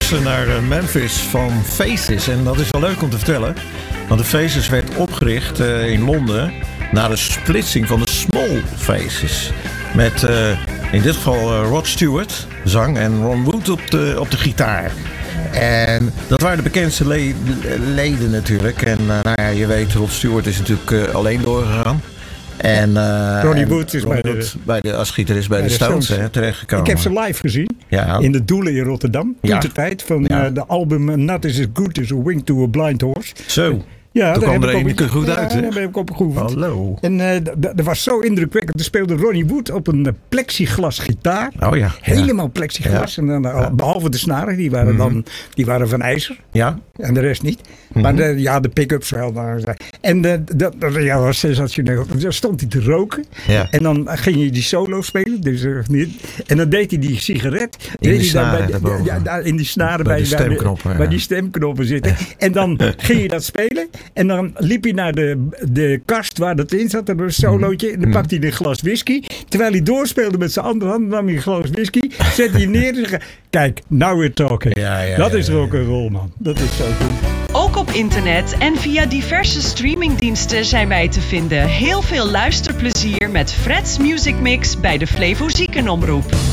luisteren naar Memphis van Faces. En dat is wel leuk om te vertellen. Want de Faces werd opgericht in Londen na de splitsing van de Small Faces. Met in dit geval Rod Stewart, zang, en Ron Wood op de gitaar. En dat waren de bekendste leden natuurlijk. En nou ja, je weet, Rod Stewart is natuurlijk alleen doorgegaan. En Ronnie Wood is als gitarist bij de Stones terechtgekomen. Ik heb ze live gezien. Ja. In de Doelen in Rotterdam. Toen de tijd van de album Not Is As Good As A Wing To A Blind Horse. Zo. Ja, toen kwam er een goed uit, hè? Daar heb ik op geoefend. Hallo. En dat was zo indrukwekkend. Er speelde Ronnie Wood op een plexiglas gitaar. Oh ja. Helemaal plexiglas. Ja. En dan, behalve de snaren, die waren van ijzer. Ja. En de rest niet. Maar de pick-ups wel. En dat was sensationeel. Dan stond hij te roken. Ja. En dan ging hij die solo spelen. Dus, en dan deed hij die sigaret. In die snaren in die snaren bij die stemknoppen zitten. Ja. En dan ging je dat spelen. En dan liep hij naar de kast waar dat in zat, een solootje. En dan pakte hij een glas whisky. Terwijl hij doorspeelde met zijn andere hand, nam hij een glas whisky. Zette hij neer en zei: kijk, now we're talking. Dat is rock'n'roll, man. Dat is zo goed. Ook op internet en via diverse streamingdiensten zijn wij te vinden. Heel veel luisterplezier met Fred's Music Mix bij de Flevo Ziekenomroep.